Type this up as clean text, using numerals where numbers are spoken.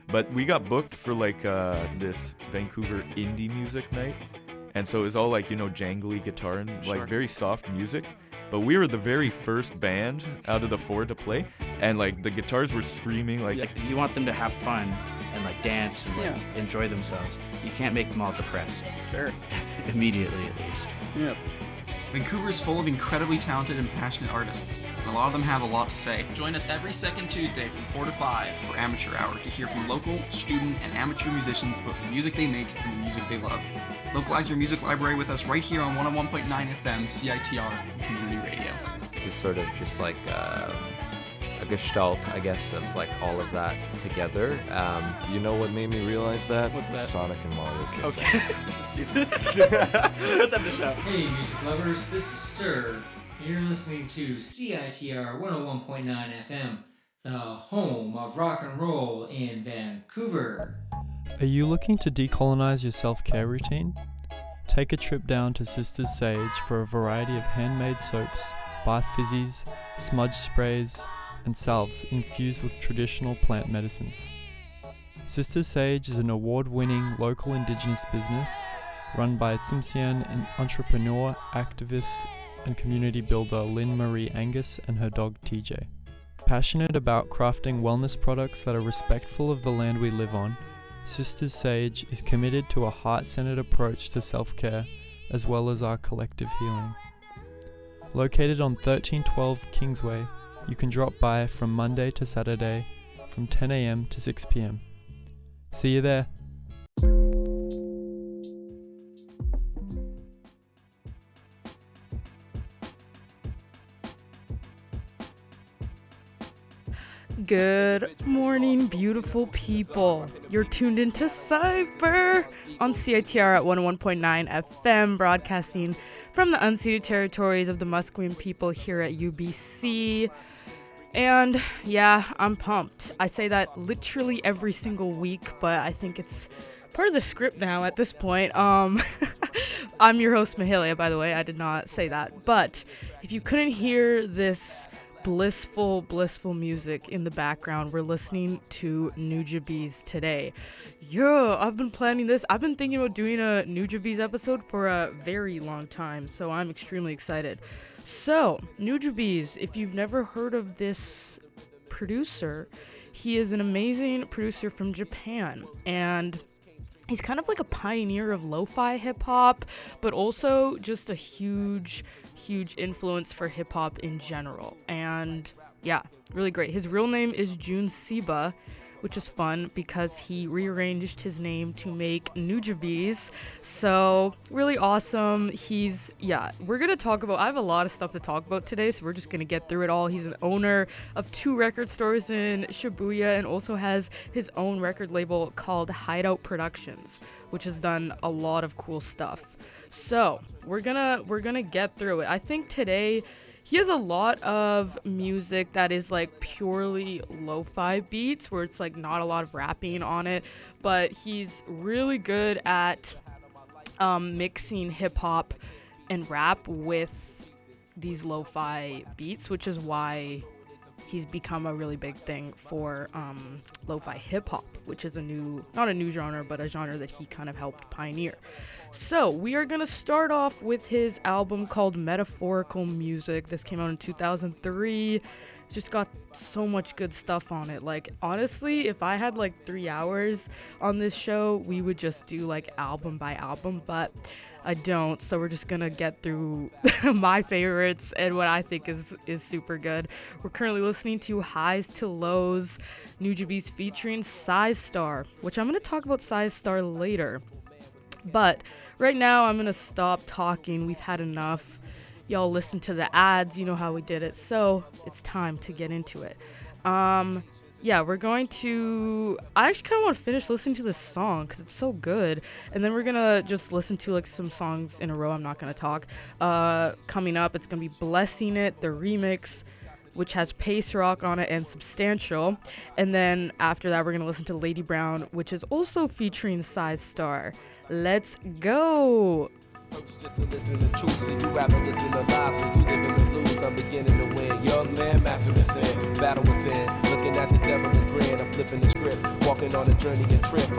But we got booked for like this Vancouver indie music night, and so it was all like, you know, jangly guitar and like very soft music. But we were the very first band out of the 4 to play, and like the guitars were screaming like. You want them to have fun and like dance and like enjoy themselves. You can't make them all depressed. Sure. Immediately, at least. Yeah. Vancouver is full of incredibly talented and passionate artists, and a lot of them have a lot to say. Join us every second Tuesday from 4 to 5 for Amateur Hour to hear from local, student, and amateur musicians about the music they make and the music they love. Localize your music library with us right here on 101.9 FM, CITR, and Community Radio. This is sort of just like a gestalt, I guess, of like all of that together. You know what made me realize that? What's that? Sonic and Mario Kart. Okay, this is stupid. Let's end the show. Hey, music lovers, this is Sir. You're listening to CITR 101.9 FM, the home of rock and roll in Vancouver. Are you looking to decolonize your self-care routine? Take a trip down to Sisters Sage for a variety of handmade soaps, bath fizzies, smudge sprays, and salves infused with traditional plant medicines. Sisters Sage is an award-winning local Indigenous business run by Tsimshian and entrepreneur, activist, and community builder Lynn Marie Angus and her dog TJ. Passionate about crafting wellness products that are respectful of the land we live on, Sisters Sage is committed to a heart-centered approach to self-care as well as our collective healing. Located on 1312 Kingsway, you can drop by from Monday to Saturday from 10 a.m. to 6 p.m. See you there. Good morning, beautiful people. You're tuned into Cypher on CITR at 101.9 FM, broadcasting from the unceded territories of the Musqueam people here at UBC. And yeah, I'm pumped. I say that literally every single week, but I think it's part of the script now at this point. I'm your host, Mahalia, by the way. I did not say that. But if you couldn't hear this blissful music in the background, we're listening to Nujabes today. Yeah, I've been planning this. I've been thinking about doing a Nujabes episode for a very long time, so I'm extremely excited. So, Nujabes, if you've never heard of this producer, he is an amazing producer from Japan, and he's kind of like a pioneer of lo-fi hip-hop, but also just a huge influence for hip-hop in general. And yeah, really great. His real name is Jun Seba, which is fun because he rearranged his name to make Nujabes. So really awesome. We're going to talk about, I have a lot of stuff to talk about today, so we're just going to get through it all. He's an owner of 2 record stores in Shibuya and also has his own record label called Hideout Productions, which has done a lot of cool stuff. So we're gonna get through it. I think today he has a lot of music that is like purely lo-fi beats where it's like not a lot of rapping on it, but he's really good at mixing hip-hop and rap with these lo-fi beats, which is why he's become a really big thing for lo-fi hip-hop, which is not a new genre, but a genre that he kind of helped pioneer. So we are going to start off with his album called Metaphorical Music. This came out in 2003. Just got so much good stuff on it. Like, honestly, if I had like 3 hours on this show, we would just do like album by album, but I don't, so we're just gonna get through my favorites and what I think is super good. We're currently listening to Highs to Lows, Nujabes featuring Sizestar, which I'm gonna talk about Sizestar later. But right now I'm gonna stop talking. We've had enough. Y'all listen to the ads, you know how we did it, so it's time to get into it. We're going to, I actually kind of want to finish listening to this song because it's so good, and then we're gonna just listen to like some songs in a row. I'm not gonna talk. Coming up, it's gonna be Blessing It, the remix, which has Pace Rock on it and Substantial, and then after that we're gonna listen to Lady Brown, which is also featuring Sizestar. Let's go. Just to listen to truth, so you rather listen to lies, so you live in the blues. I'm beginning to win. Young man, mastering sin, battle within. Looking at the devil and grin. I'm flipping the script, walking on a journey and trip.